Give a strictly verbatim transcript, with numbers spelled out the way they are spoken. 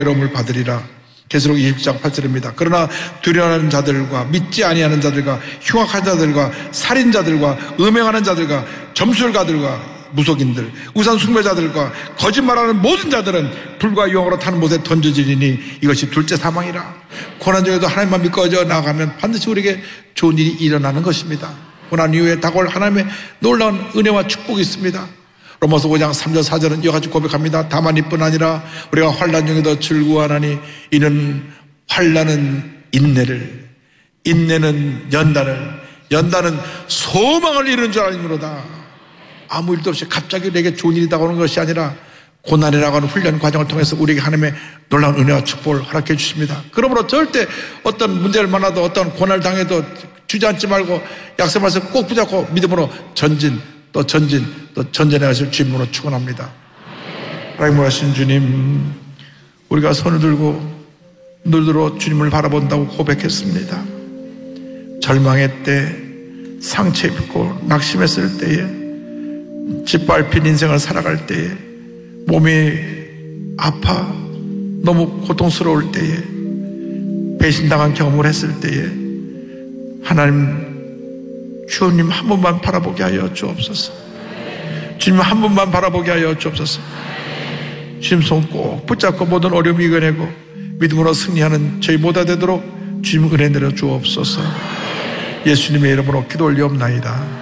괴로움을 받으리라. 계시록 이십칠 장 팔 절입니다. 그러나 두려워하는 자들과 믿지 아니하는 자들과 흉악한 자들과 살인자들과 음행하는 자들과 점술가들과 무속인들, 우상 숭배자들과 거짓말하는 모든 자들은 불과 유황으로 타는 못에 던져지리니 이것이 둘째 사망이라. 고난 중에도 하나님만 믿고 나아가면 반드시 우리에게 좋은 일이 일어나는 것입니다. 고난 이후에 다가올 하나님의 놀라운 은혜와 축복이 있습니다. 로마서 오 장 삼 절 사 절은 이와 같이 고백합니다. 다만 이뿐 아니라 우리가 환난 중에도 즐거워하나니 이는 환난은 인내를, 인내는 연단을, 연단은 소망을 이루는 줄 아니므로다. 아무 일도 없이 갑자기 우리에게 좋은 일이 다가오는 것이 아니라 고난이라고 하는 훈련 과정을 통해서 우리에게 하나님의 놀라운 은혜와 축복을 허락해 주십니다. 그러므로 절대 어떤 문제를 만나도 어떤 고난을 당해도 주저앉지 말고 약속 말씀 꼭 붙잡고 믿음으로 전진 또 전진 또 전진해 가실 주님으로 축원합니다. 하나님 하신 주님, 우리가 손을 들고 눈으로 주님을 바라본다고 고백했습니다. 절망의 때, 상처 입고 낙심했을 때에, 짓밟힌 인생을 살아갈 때에, 몸이 아파 너무 고통스러울 때에, 배신당한 경험을 했을 때에 하나님, 주님 한 번만 바라보게 하여 주옵소서. 주님 한 번만 바라보게 하여 주옵소서. 주님 손 꼭 붙잡고 모든 어려움 이겨내고 믿음으로 승리하는 저희 모두 되도록 주님 은혜 내려 주옵소서. 예수님의 이름으로 기도 올리옵나이다.